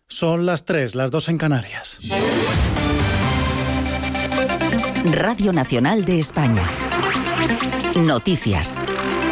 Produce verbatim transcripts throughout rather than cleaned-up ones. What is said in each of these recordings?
Son las tres, las dos en Canarias. Radio Nacional de España. Noticias.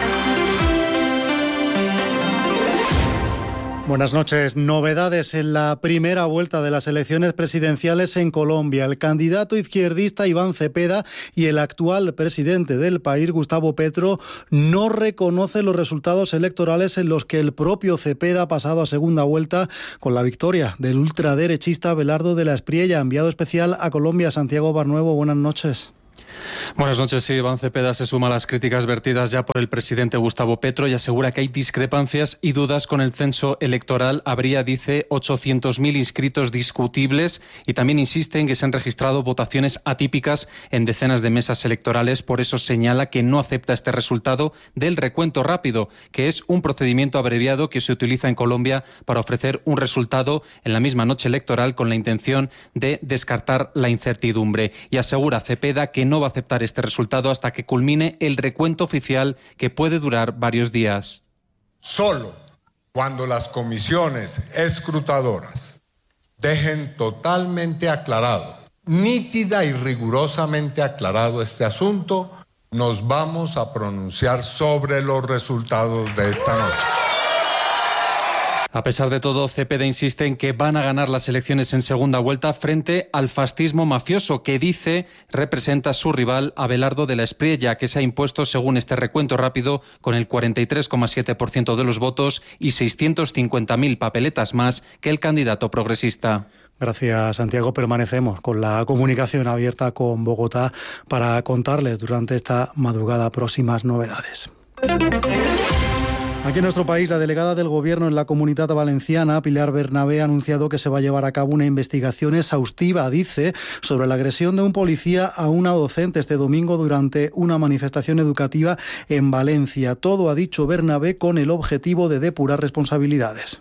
Buenas noches. Novedades en la primera vuelta de las elecciones presidenciales en Colombia. El candidato izquierdista Iván Cepeda y el actual presidente del país, Gustavo Petro, no reconoce los resultados electorales en los que el propio Cepeda ha pasado a segunda vuelta con la victoria del ultraderechista Abelardo de la Espriella. Enviado especial a Colombia, Santiago Barnuevo. Buenas noches. Buenas noches. Sí, Iván Cepeda se suma a las críticas vertidas ya por el presidente Gustavo Petro y asegura que hay discrepancias y dudas con el censo electoral. Habría, dice, ochocientos mil inscritos discutibles y también insiste en que se han registrado votaciones atípicas en decenas de mesas electorales. Por eso señala que no acepta este resultado del recuento rápido, que es un procedimiento abreviado que se utiliza en Colombia para ofrecer un resultado en la misma noche electoral con la intención de descartar la incertidumbre. Y asegura Cepeda que no va a aceptar este resultado hasta que culmine el recuento oficial, que puede durar varios días. Solo cuando las comisiones escrutadoras dejen totalmente aclarado, nítida y rigurosamente aclarado este asunto, nos vamos a pronunciar sobre los resultados de esta noche. A pesar de todo, Cepeda insiste en que van a ganar las elecciones en segunda vuelta frente al fascismo mafioso que dice representa a su rival Abelardo de la Espriella, que se ha impuesto según este recuento rápido con el cuarenta y tres coma siete por ciento de los votos y seiscientas cincuenta mil papeletas más que el candidato progresista. Gracias, Santiago. Permanecemos con la comunicación abierta con Bogotá para contarles durante esta madrugada próximas novedades. Aquí en nuestro país, la delegada del Gobierno en la Comunitat Valenciana, Pilar Bernabé, ha anunciado que se va a llevar a cabo una investigación exhaustiva, dice, sobre la agresión de un policía a una docente este domingo durante una manifestación educativa en Valencia. Todo, ha dicho Bernabé, con el objetivo de depurar responsabilidades.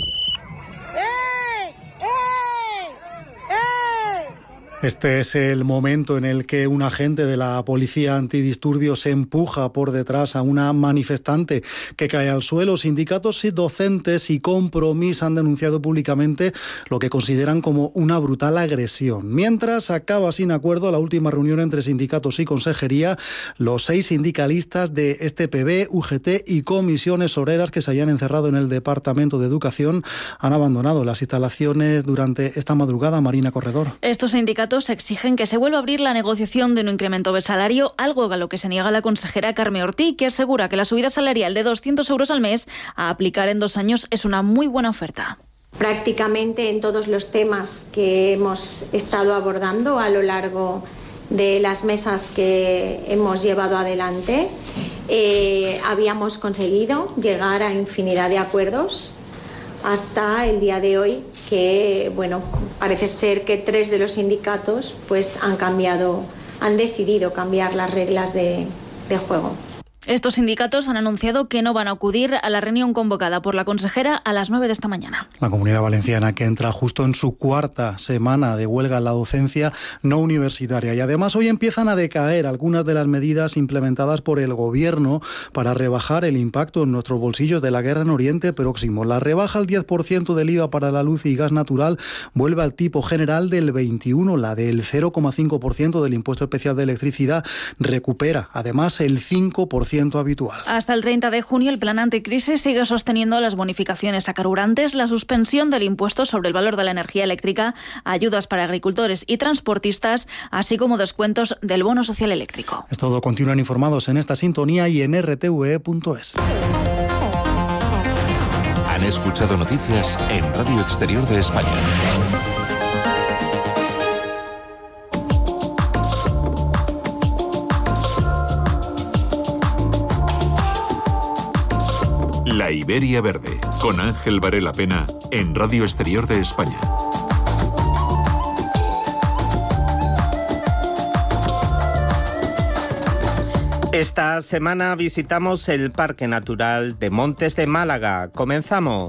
Este es el momento en el que un agente de la policía antidisturbios empuja por detrás a una manifestante que cae al suelo. Sindicatos y docentes y Compromís han denunciado públicamente lo que consideran como una brutal agresión. Mientras acaba sin acuerdo la última reunión entre sindicatos y consejería, los seis sindicalistas de este P B, U G T y comisiones obreras que se habían encerrado en el Departamento de Educación han abandonado las instalaciones durante esta madrugada. Marina Corredor. Estos sindicatos exigen que se vuelva a abrir la negociación de un incremento del salario, algo a lo que se niega la consejera Carme Ortí, que asegura que la subida salarial de doscientos euros al mes a aplicar en dos años es una muy buena oferta. Prácticamente en todos los temas que hemos estado abordando a lo largo de las mesas que hemos llevado adelante, eh, habíamos conseguido llegar a infinidad de acuerdos hasta el día de hoy, que bueno, parece ser que tres de los sindicatos pues han cambiado, han decidido cambiar las reglas de, de juego. Estos sindicatos han anunciado que no van a acudir a la reunión convocada por la consejera a las nueve de esta mañana. La Comunidad Valenciana, que entra justo en su cuarta semana de huelga en la docencia no universitaria. Y además hoy empiezan a decaer algunas de las medidas implementadas por el Gobierno para rebajar el impacto en nuestros bolsillos de la guerra en Oriente Próximo. La rebaja al diez por ciento del I V A para la luz y gas natural vuelve al tipo general del veintiuno. La del cero coma cinco por ciento del impuesto especial de electricidad recupera además el cinco por ciento habitual. Hasta el treinta de junio el plan anticrisis sigue sosteniendo las bonificaciones a carburantes, la suspensión del impuesto sobre el valor de la energía eléctrica, ayudas para agricultores y transportistas, así como descuentos del bono social eléctrico. Es todo. Continúan informados en esta sintonía y en r t v e punto es. Han escuchado noticias en Radio Exterior de España. La Iberia Verde, con Ángel Varela Pena, en Radio Exterior de España. Esta semana visitamos el Parque Natural de Montes de Málaga. Comenzamos.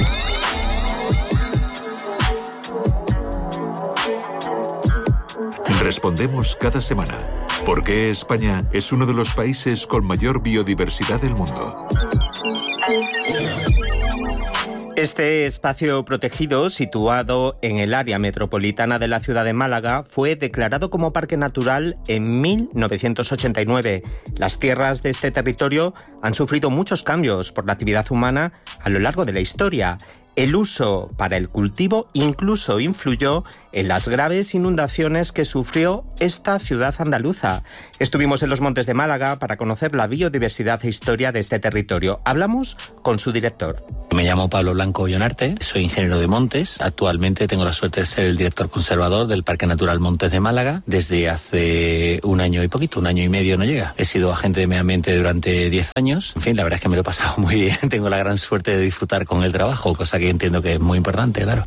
Respondemos cada semana por qué España es uno de los países con mayor biodiversidad del mundo. Este espacio protegido, situado en el área metropolitana de la ciudad de Málaga, fue declarado como parque natural en mil novecientos ochenta y nueve. Las tierras de este territorio han sufrido muchos cambios por la actividad humana a lo largo de la historia. El uso para el cultivo incluso influyó en las graves inundaciones que sufrió esta ciudad andaluza. Estuvimos en los Montes de Málaga para conocer la biodiversidad e historia de este territorio. Hablamos con su director. Me llamo Pablo Blanco Llonarte, soy ingeniero de montes. Actualmente tengo la suerte de ser el director conservador del Parque Natural Montes de Málaga desde hace un año y poquito, un año y medio no llega. He sido agente de medio ambiente durante diez años. En fin, la verdad es que me lo he pasado muy bien. Tengo la gran suerte de disfrutar con el trabajo, cosa que entiendo que es muy importante, claro.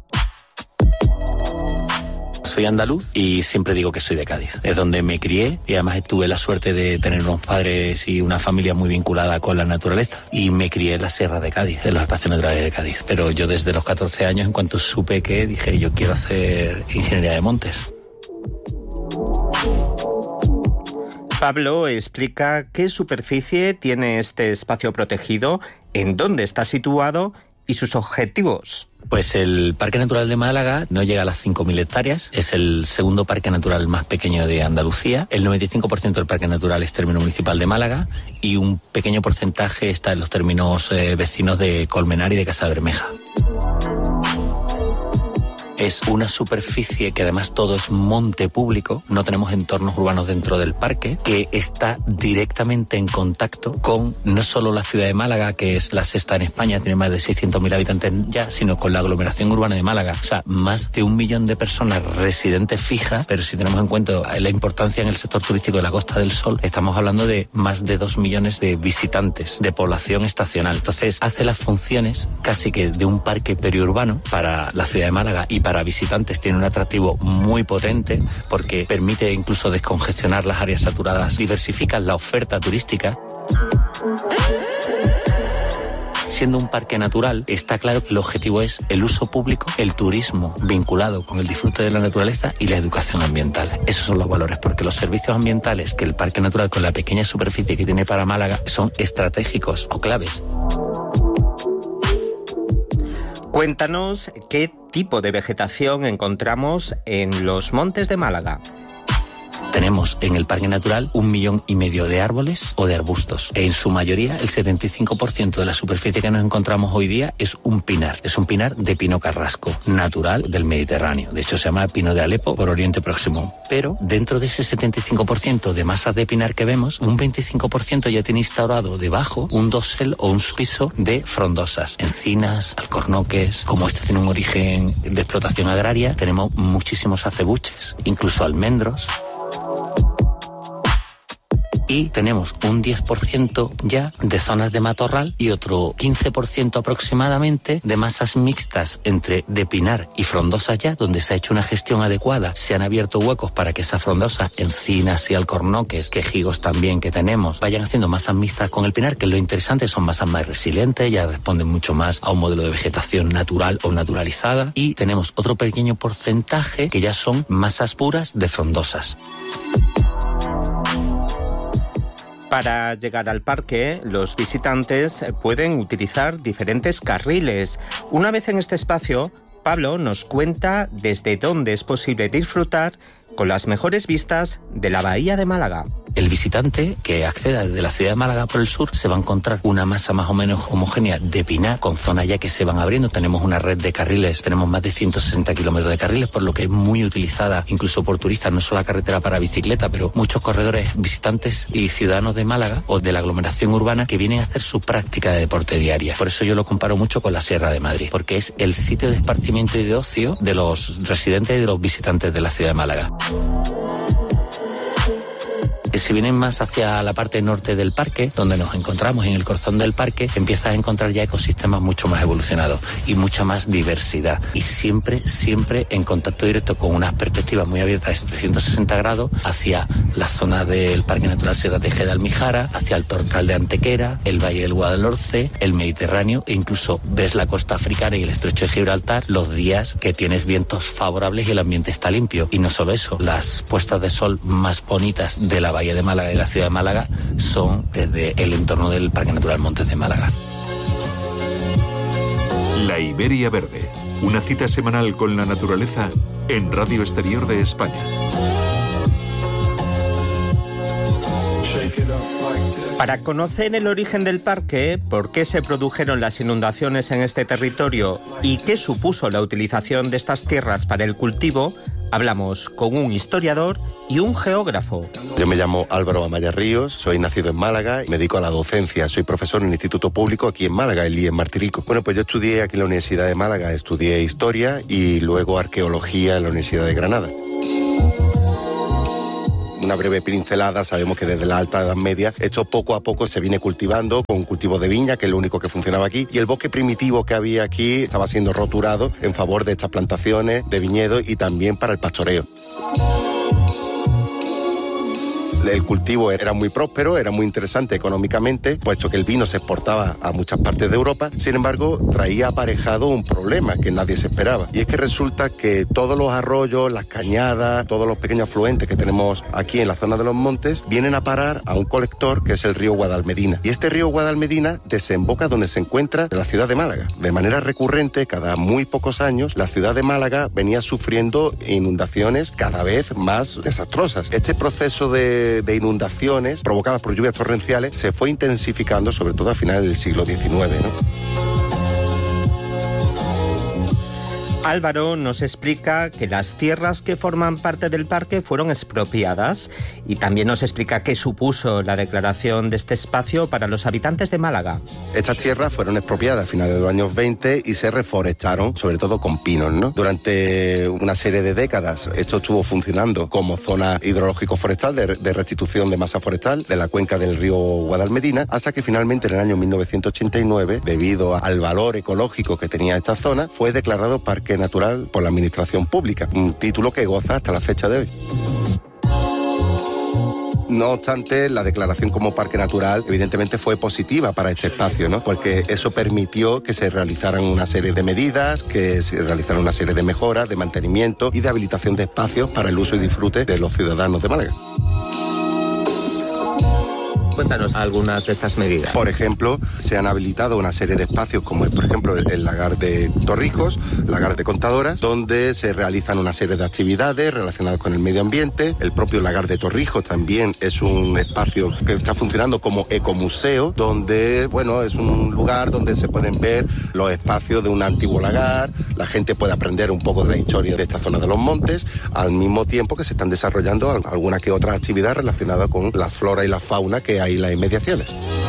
Soy andaluz y siempre digo que soy de Cádiz. Es donde me crié y además tuve la suerte de tener unos padres y una familia muy vinculada con la naturaleza. Y me crié en la Sierra de Cádiz, en los espacios naturales de Cádiz. Pero yo desde los catorce años, en cuanto supe que, dije yo quiero hacer ingeniería de montes. Pablo explica qué superficie tiene este espacio protegido, en dónde está situado y sus objetivos. Pues el Parque Natural de Málaga no llega a las cinco mil hectáreas, es el segundo parque natural más pequeño de Andalucía. El noventa y cinco por ciento del parque natural es término municipal de Málaga y un pequeño porcentaje está en los términos eh, vecinos de Colmenar y de Casa Bermeja. Es una superficie que además todo es monte público, no tenemos entornos urbanos dentro del parque, que está directamente en contacto con no solo la ciudad de Málaga, que es la sexta en España, tiene más de seiscientos mil habitantes ya, sino con la aglomeración urbana de Málaga. O sea, más de un millón de personas residentes fijas, pero si tenemos en cuenta la importancia en el sector turístico de la Costa del Sol, estamos hablando de más de dos millones de visitantes, de población estacional. Entonces, hace las funciones casi que de un parque periurbano para la ciudad de Málaga y para para visitantes. Tiene un atractivo muy potente porque permite incluso descongestionar las áreas saturadas, diversifica la oferta turística. Siendo un parque natural, está claro que el objetivo es el uso público, el turismo vinculado con el disfrute de la naturaleza y la educación ambiental. Esos son los valores, porque los servicios ambientales que el parque natural, con la pequeña superficie que tiene para Málaga, son estratégicos o claves. Cuéntanos qué tipo de vegetación encontramos en los Montes de Málaga. Tenemos en el parque natural un millón y medio de árboles o de arbustos. En su mayoría, el setenta y cinco por ciento de la superficie que nos encontramos hoy día es un pinar. Es un pinar de pino carrasco, natural del Mediterráneo. De hecho, se llama pino de Alepo por Oriente Próximo. Pero dentro de ese setenta y cinco por ciento de masas de pinar que vemos, un veinticinco por ciento ya tiene instaurado debajo un dosel o un piso de frondosas, encinas, alcornoques. Como este tiene un origen de explotación agraria, tenemos muchísimos acebuches, incluso almendros. Y tenemos un diez por ciento ya de zonas de matorral y otro quince por ciento aproximadamente de masas mixtas entre de pinar y frondosas ya, donde se ha hecho una gestión adecuada. Se han abierto huecos para que esas frondosas, encinas y alcornoques, quejigos también que tenemos, vayan haciendo masas mixtas con el pinar, que lo interesante son masas más resilientes, ya responden mucho más a un modelo de vegetación natural o naturalizada. Y tenemos otro pequeño porcentaje que ya son masas puras de frondosas. Para llegar al parque, los visitantes pueden utilizar diferentes carriles. Una vez en este espacio, Pablo nos cuenta desde dónde es posible disfrutar con las mejores vistas de la bahía de Málaga. El visitante que acceda desde la ciudad de Málaga por el sur se va a encontrar una masa más o menos homogénea de pinar, con zonas ya que se van abriendo. Tenemos una red de carriles, tenemos más de ciento sesenta kilómetros de carriles, por lo que es muy utilizada incluso por turistas, no solo la carretera para bicicleta, pero muchos corredores, visitantes y ciudadanos de Málaga o de la aglomeración urbana que vienen a hacer su práctica de deporte diaria. Por eso yo lo comparo mucho con la Sierra de Madrid, porque es el sitio de esparcimiento y de ocio de los residentes y de los visitantes de la ciudad de Málaga. Si vienen más hacia la parte norte del parque, donde nos encontramos en el corazón del parque, empiezas a encontrar ya ecosistemas mucho más evolucionados y mucha más diversidad. Y siempre, siempre en contacto directo con unas perspectivas muy abiertas de trescientos sesenta grados hacia la zona del Parque Natural Sierra de Tejeda de Almijara, hacia el Torcal de Antequera, el Valle del Guadalhorce, el Mediterráneo, e incluso ves la costa africana y el Estrecho de Gibraltar los días que tienes vientos favorables y el ambiente está limpio. Y no solo eso, las puestas de sol más bonitas de la Bahía de Málaga y la ciudad de Málaga son desde el entorno del Parque Natural Montes de Málaga. La Iberia Verde, una cita semanal con la naturaleza en Radio Exterior de España. Para conocer el origen del parque, por qué se produjeron las inundaciones en este territorio y qué supuso la utilización de estas tierras para el cultivo, hablamos con un historiador y un geógrafo. Yo me llamo Álvaro Amaya Ríos, soy nacido en Málaga y me dedico a la docencia. Soy profesor en el Instituto Público aquí en Málaga, el I E en Martirico. Bueno, pues yo estudié aquí en la Universidad de Málaga, estudié Historia y luego Arqueología en la Universidad de Granada. Una breve pincelada, sabemos que desde la Alta Edad Media esto poco a poco se viene cultivando con cultivos de viña, que es lo único que funcionaba aquí, y el bosque primitivo que había aquí estaba siendo roturado en favor de estas plantaciones de viñedos y también para el pastoreo. El cultivo era muy próspero, era muy interesante económicamente, puesto que el vino se exportaba a muchas partes de Europa. Sin embargo, traía aparejado un problema que nadie se esperaba. Y es que resulta que todos los arroyos, las cañadas, todos los pequeños afluentes que tenemos aquí en la zona de los montes, vienen a parar a un colector que es el río Guadalmedina. Y este río Guadalmedina desemboca donde se encuentra la ciudad de Málaga. De manera recurrente, cada muy pocos años, la ciudad de Málaga venía sufriendo inundaciones cada vez más desastrosas. Este proceso de de inundaciones provocadas por lluvias torrenciales se fue intensificando, sobre todo a finales del siglo diecinueve, ¿no? Álvaro nos explica que las tierras que forman parte del parque fueron expropiadas y también nos explica qué supuso la declaración de este espacio para los habitantes de Málaga. Estas tierras fueron expropiadas a finales de los años veinte y se reforestaron, sobre todo con pinos, ¿no? Durante una serie de décadas esto estuvo funcionando como zona hidrológico forestal de, de restitución de masa forestal de la cuenca del río Guadalmedina, hasta que finalmente en el año mil novecientos ochenta y nueve, debido al valor ecológico que tenía esta zona, fue declarado parque natural por la administración pública, un título que goza hasta la fecha de hoy. No obstante, la declaración como parque natural evidentemente fue positiva para este espacio, ¿no? Porque eso permitió que se realizaran una serie de medidas, que se realizaran una serie de mejoras, de mantenimiento y de habilitación de espacios para el uso y disfrute de los ciudadanos de Málaga. Cuéntanos algunas de estas medidas. Por ejemplo, se han habilitado una serie de espacios como por ejemplo el lagar de Torrijos, lagar de Contadoras, donde se realizan una serie de actividades relacionadas con el medio ambiente. El propio lagar de Torrijos también es un espacio que está funcionando como ecomuseo, donde, bueno, es un lugar donde se pueden ver los espacios de un antiguo lagar, la gente puede aprender un poco de la historia de esta zona de los montes, al mismo tiempo que se están desarrollando alguna que otra actividad relacionada con la flora y la fauna que hay en las inmediaciones.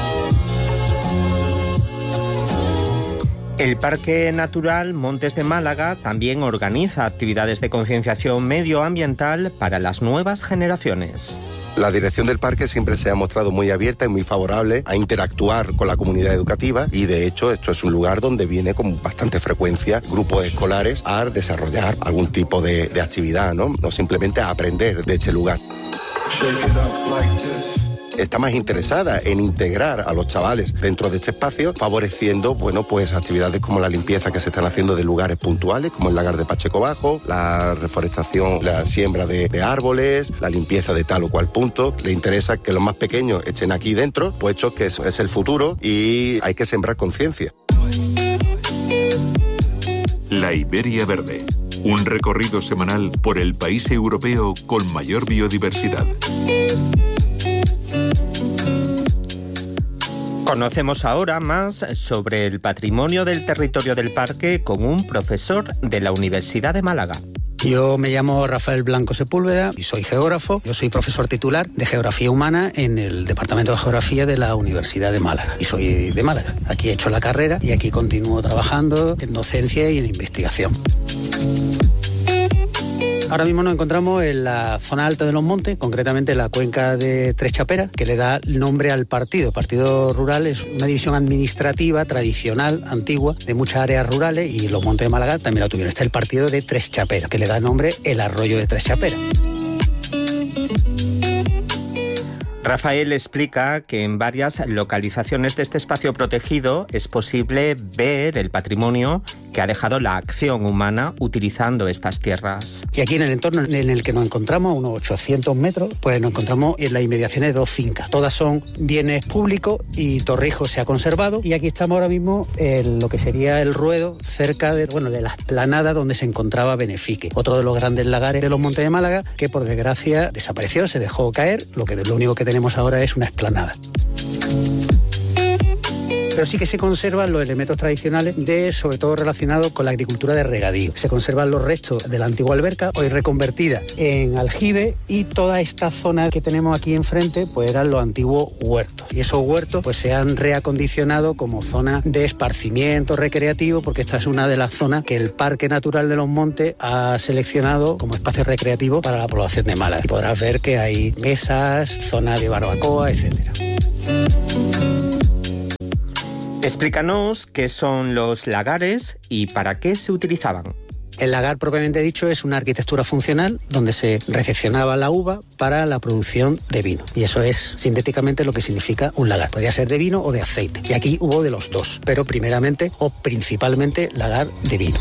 El Parque Natural Montes de Málaga también organiza actividades de concienciación medioambiental para las nuevas generaciones. La dirección del parque siempre se ha mostrado muy abierta y muy favorable a interactuar con la comunidad educativa y de hecho esto es un lugar donde viene con bastante frecuencia grupos escolares a desarrollar algún tipo de, de actividad, ¿no? No simplemente a aprender de este lugar. Está más interesada en integrar a los chavales dentro de este espacio, favoreciendo, bueno, pues actividades como la limpieza que se están haciendo de lugares puntuales, como el lagar de Pacheco Bajo, la reforestación, la siembra de, de árboles, la limpieza de tal o cual punto. Le interesa que los más pequeños estén aquí dentro, puesto que eso es el futuro y hay que sembrar conciencia. La Iberia Verde, un recorrido semanal por el país europeo con mayor biodiversidad. Conocemos ahora más sobre el patrimonio del territorio del parque con un profesor de la Universidad de Málaga. Yo me llamo Rafael Blanco Sepúlveda y soy geógrafo. Yo soy profesor titular de Geografía Humana en el Departamento de Geografía de la Universidad de Málaga. Y soy de Málaga. Aquí he hecho la carrera y aquí continúo trabajando en docencia y en investigación. Ahora mismo nos encontramos en la zona alta de los montes, concretamente en la cuenca de Tres Chaperas, que le da nombre al partido. El Partido Rural es una división administrativa tradicional, antigua, de muchas áreas rurales y los montes de Málaga también la tuvieron. Está el partido de Tres Chaperas, que le da nombre el arroyo de Tres Chaperas. Rafael explica que en varias localizaciones de este espacio protegido es posible ver el patrimonio que ha dejado la acción humana utilizando estas tierras. Y aquí en el entorno en el que nos encontramos, a unos ochocientos metros, pues nos encontramos en las inmediaciones de dos fincas. Todas son bienes públicos y Torrijos se ha conservado. Y aquí estamos ahora mismo en lo que sería el ruedo, cerca de, bueno, de la explanada donde se encontraba Benefique, otro de los grandes lagares de los Montes de Málaga, que por desgracia desapareció, se dejó caer. Lo que lo único que tenemos ahora es una explanada. Pero sí que se conservan los elementos tradicionales, de, sobre todo relacionados con la agricultura de regadío. Se conservan los restos de la antigua alberca, hoy reconvertida en aljibe, y toda esta zona que tenemos aquí enfrente pues eran los antiguos huertos. Y esos huertos pues se han reacondicionado como zona de esparcimiento recreativo, porque esta es una de las zonas que el Parque Natural de los Montes ha seleccionado como espacio recreativo para la población de Málaga. Y podrás ver que hay mesas, zona de barbacoa, etcétera. Explícanos qué son los lagares y para qué se utilizaban. El lagar propiamente dicho es una arquitectura funcional donde se recepcionaba la uva para la producción de vino. Y eso es sintéticamente lo que significa un lagar. Podría ser de vino o de aceite. Y aquí hubo de los dos, pero primeramente o principalmente lagar de vino.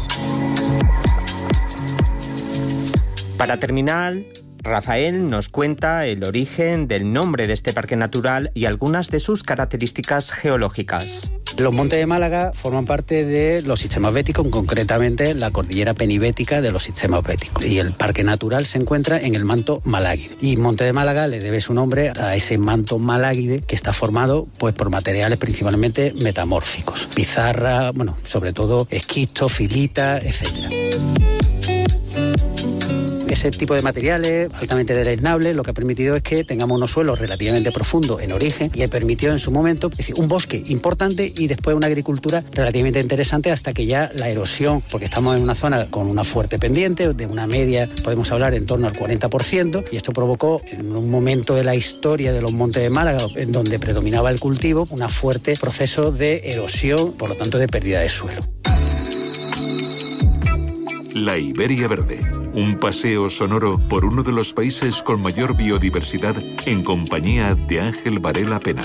Para terminar, Rafael nos cuenta el origen del nombre de este parque natural y algunas de sus características geológicas. Los Montes de Málaga forman parte de los sistemas béticos, concretamente la cordillera penibética de los sistemas béticos. Y el parque natural se encuentra en el manto maláguide. Y Monte de Málaga le debe su nombre a ese manto maláguide que está formado pues, por materiales principalmente metamórficos. Pizarra, bueno, sobre todo esquisto, filita, etcétera. Ese tipo de materiales altamente drenables lo que ha permitido es que tengamos unos suelos relativamente profundos en origen y ha permitido en su momento, es decir, un bosque importante y después una agricultura relativamente interesante hasta que ya la erosión, porque estamos en una zona con una fuerte pendiente, de una media podemos hablar en torno al cuarenta por ciento, y esto provocó en un momento de la historia de los Montes de Málaga, en donde predominaba el cultivo, un fuerte proceso de erosión, por lo tanto de pérdida de suelo. La Iberia Verde, un paseo sonoro por uno de los países con mayor biodiversidad en compañía de Ángel Varela Pena.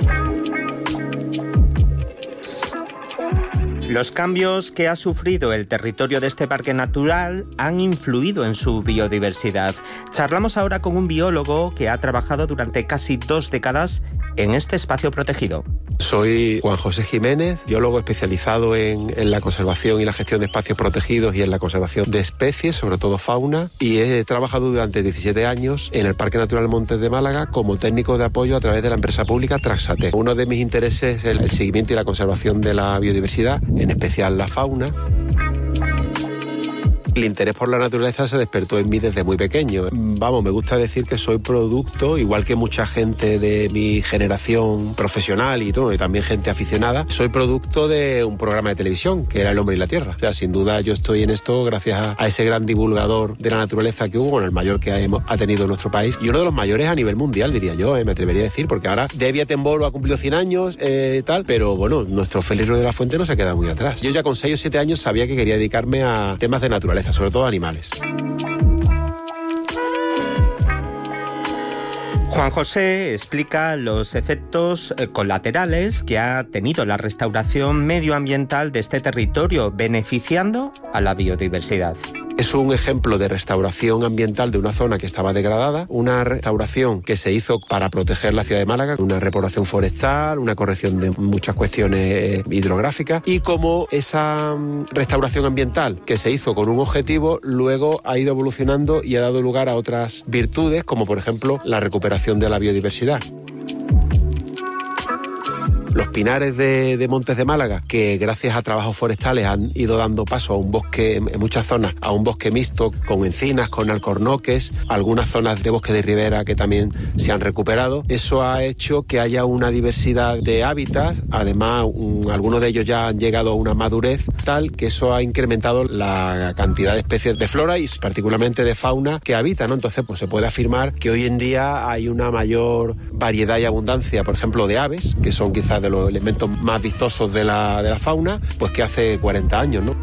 Los cambios que ha sufrido el territorio de este parque natural han influido en su biodiversidad. Charlamos ahora con un biólogo que ha trabajado durante casi dos décadas en este espacio protegido. Soy Juan José Jiménez, biólogo especializado en, en la conservación y la gestión de espacios protegidos y en la conservación de especies, sobre todo fauna, y he trabajado durante diecisiete años en el Parque Natural Montes de Málaga como técnico de apoyo a través de la empresa pública Traxate. Uno de mis intereses es el, el seguimiento y la conservación de la biodiversidad, en especial la fauna. El interés por la naturaleza se despertó en mí desde muy pequeño. Vamos, me gusta decir que soy producto, igual que mucha gente de mi generación profesional y, todo, y también gente aficionada, soy producto de un programa de televisión que era El Hombre y la Tierra. O sea, sin duda yo estoy en esto gracias a, a ese gran divulgador de la naturaleza que hubo, bueno, el mayor que ha, ha tenido nuestro país y uno de los mayores a nivel mundial, diría yo, eh, me atrevería a decir, porque ahora Debbie Attenborough ha cumplido cien años y eh, tal, pero bueno, nuestro Félix Ruiz de la Fuente no se queda muy atrás. Yo ya con seis o siete años sabía que quería dedicarme a temas de naturaleza, sobre todo animales. Juan José explica los efectos colaterales que ha tenido la restauración medioambiental de este territorio, beneficiando a la biodiversidad. Es un ejemplo de restauración ambiental de una zona que estaba degradada, una restauración que se hizo para proteger la ciudad de Málaga, una repoblación forestal, una corrección de muchas cuestiones hidrográficas, y como esa restauración ambiental que se hizo con un objetivo, luego ha ido evolucionando y ha dado lugar a otras virtudes, como por ejemplo la recuperación de la biodiversidad. Los pinares de, de Montes de Málaga, que gracias a trabajos forestales han ido dando paso a un bosque, en muchas zonas, a un bosque mixto con encinas, con alcornoques, algunas zonas de bosque de ribera que también se han recuperado. Eso ha hecho que haya una diversidad de hábitats, además um, algunos de ellos ya han llegado a una madurez tal que eso ha incrementado la cantidad de especies de flora y particularmente de fauna que habitan, ¿no? Entonces pues se puede afirmar que hoy en día hay una mayor variedad y abundancia, por ejemplo, de aves, que son quizás de los elementos más vistosos de la, de la fauna, pues que hace cuarenta años, ¿no?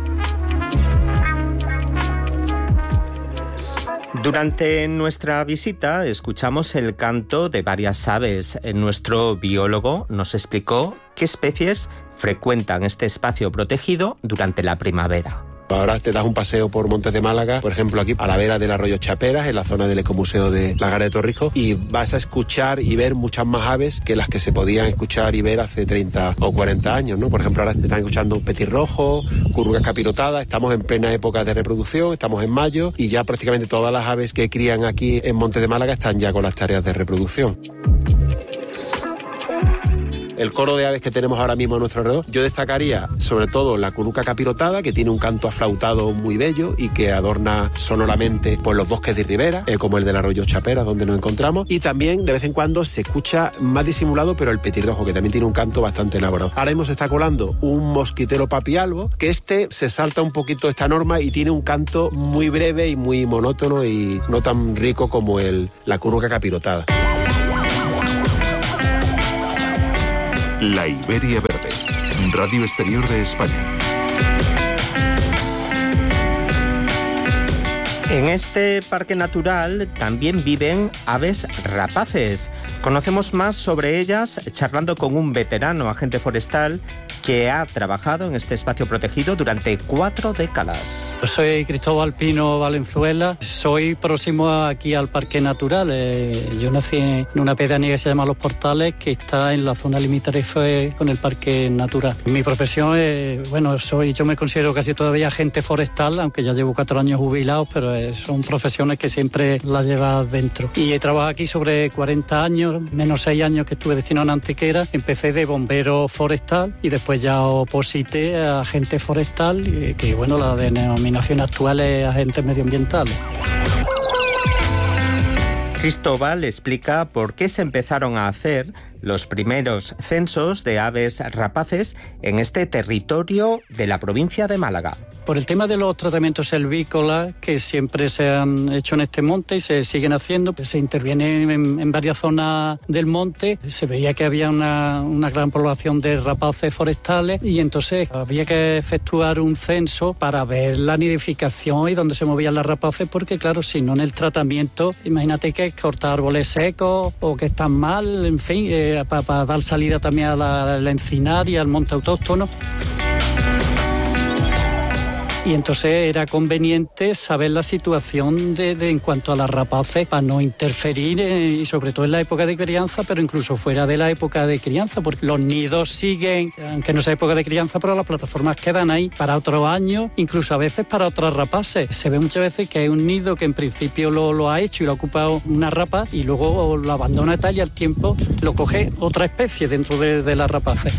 Durante nuestra visita escuchamos el canto de varias aves. Nuestro biólogo nos explicó qué especies frecuentan este espacio protegido durante la primavera. Ahora te das un paseo por Montes de Málaga, por ejemplo aquí a la vera del arroyo Chaperas, en la zona del Ecomuseo de la Gara de Torrijos, y vas a escuchar y ver muchas más aves que las que se podían escuchar y ver hace treinta o cuarenta años, ¿no? Por ejemplo, ahora te están escuchando petirrojo, currucas capirotadas, estamos en plena época de reproducción, estamos en mayo, y ya prácticamente todas las aves que crían aquí en Montes de Málaga están ya con las tareas de reproducción. El coro de aves que tenemos ahora mismo a nuestro alrededor, yo destacaría sobre todo la curuca capirotada, que tiene un canto aflautado muy bello y que adorna sonoramente pues, los bosques de ribera, eh, como el del arroyo Chapera, donde nos encontramos, y también de vez en cuando se escucha más disimulado, pero el petirrojo, que también tiene un canto bastante elaborado. Ahora mismo se está colando un mosquitero papialbo, que este se salta un poquito esta norma y tiene un canto muy breve y muy monótono y no tan rico como el, la curuca capirotada. La Iberia Verde, Radio Exterior de España. En este parque natural también viven aves rapaces. Conocemos más sobre ellas charlando con un veterano agente forestal que ha trabajado en este espacio protegido durante cuatro décadas. Soy Cristóbal Pino Valenzuela, soy próximo aquí al Parque Natural. Eh, yo nací en una pedanía que se llama Los Portales, que está en la zona limítrofe con el Parque Natural. Mi profesión es, bueno, soy, yo me considero casi todavía agente forestal, aunque ya llevo cuatro años jubilado, pero eh, son profesiones que siempre las llevas dentro. Y he trabajado aquí sobre cuarenta años, menos seis años que estuve destinado en Antequera. Empecé de bombero forestal y después ya oposité a agente forestal, que bueno, la denominación actual es agente medioambiental. Cristóbal explica por qué se empezaron a hacer los primeros censos de aves rapaces en este territorio de la provincia de Málaga. Por el tema de los tratamientos silvícolas que siempre se han hecho en este monte y se siguen haciendo, pues se interviene en, en varias zonas del monte. Se veía que había una, una gran población de rapaces forestales y entonces había que efectuar un censo para ver la nidificación y dónde se movían las rapaces, porque claro, si no en el tratamiento, imagínate que es cortar árboles secos o que están mal, en fin, eh, para, para dar salida también a la, a la encinar y al monte autóctono. Y entonces era conveniente saber la situación de, de en cuanto a las rapaces para no interferir, eh, y sobre todo en la época de crianza, pero incluso fuera de la época de crianza, porque los nidos siguen, aunque no sea época de crianza, pero las plataformas quedan ahí para otros años, incluso a veces para otras rapaces. Se ve muchas veces que hay un nido que en principio lo, lo ha hecho y lo ha ocupado una rapa y luego lo abandona tal y al tiempo lo coge otra especie dentro de, de las rapaces.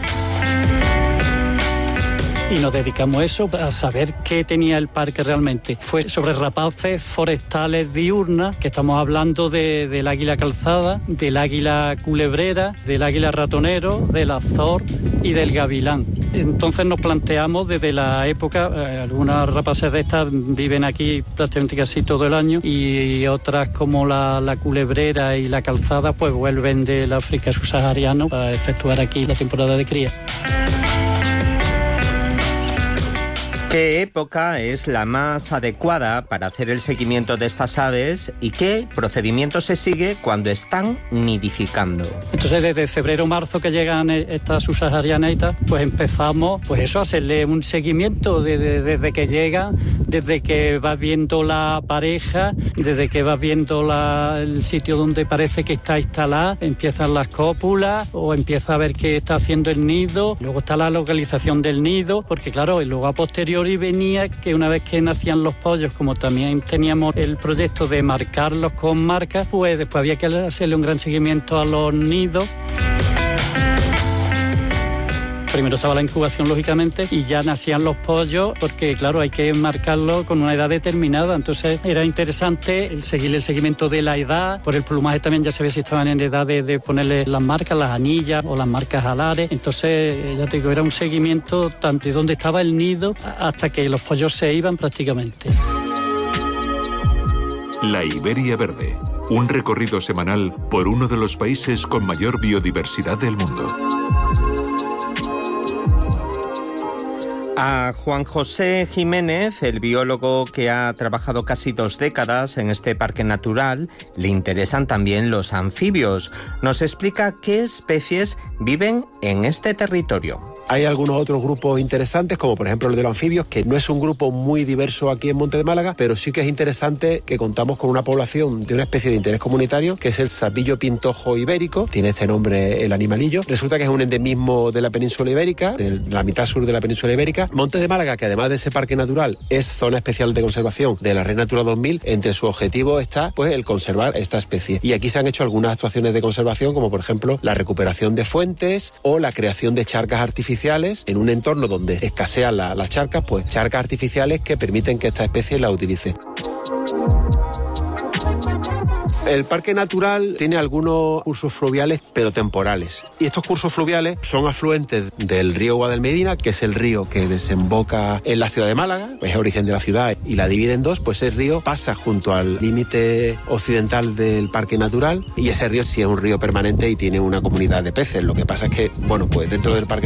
Y nos dedicamos a eso, a saber qué tenía el parque realmente. Fue sobre rapaces forestales diurnas, que estamos hablando de, del águila calzada, del águila culebrera, del águila ratonero, del azor y del gavilán. Entonces nos planteamos desde la época, eh, algunas rapaces de estas viven aquí prácticamente casi todo el año y otras como la, la culebrera y la calzada pues vuelven del África subsahariano para efectuar aquí la temporada de cría. ¿Qué época es la más adecuada para hacer el seguimiento de estas aves y qué procedimiento se sigue cuando están nidificando? Entonces, desde febrero o marzo que llegan estas subsaharianas, pues empezamos pues eso, a hacerle un seguimiento desde, desde que llegan, desde que vas viendo la pareja, desde que vas viendo la, el sitio donde parece que está instalada, empiezan las cópulas o empieza a ver qué está haciendo el nido, luego está la localización del nido, porque claro, y luego a posteriori venía que una vez que nacían los pollos, como también teníamos el proyecto de marcarlos con marcas, pues después había que hacerle un gran seguimiento a los nidos. Primero estaba la incubación, lógicamente, y ya nacían los pollos, porque, claro, hay que marcarlo con una edad determinada. Entonces, era interesante el seguir el seguimiento de la edad. Por el plumaje también ya se ve si estaban en edad de, de ponerle las marcas, las anillas o las marcas alares. Entonces, ya te digo, era un seguimiento tanto de dónde estaba el nido hasta que los pollos se iban prácticamente. La Iberia Verde, un recorrido semanal por uno de los países con mayor biodiversidad del mundo. A Juan José Jiménez, el biólogo que ha trabajado casi dos décadas en este parque natural, le interesan también los anfibios. Nos explica qué especies viven en este territorio. Hay algunos otros grupos interesantes, como por ejemplo el de los anfibios, que no es un grupo muy diverso aquí en Monte de Málaga, pero sí que es interesante que contamos con una población de una especie de interés comunitario, que es el sapillo pintojo ibérico. Tiene este nombre el animalillo. Resulta que es un endemismo de la península ibérica, de la mitad sur de la península ibérica. Monte de Málaga, que además de ese parque natural, es zona especial de conservación de la Red Natura dos mil, entre su objetivo está pues el conservar esta especie. Y aquí se han hecho algunas actuaciones de conservación, como por ejemplo la recuperación de fuentes o la creación de charcas artificiales en un entorno donde escasean la, las charcas, pues charcas artificiales que permiten que esta especie la utilice. El parque natural tiene algunos cursos fluviales, pero temporales. Y estos cursos fluviales son afluentes del río Guadalmedina, que es el río que desemboca en la ciudad de Málaga, es origen de la ciudad y la divide en dos, pues ese río pasa junto al límite occidental del parque natural y ese río sí es un río permanente y tiene una comunidad de peces. Lo que pasa es que, bueno, pues dentro del parque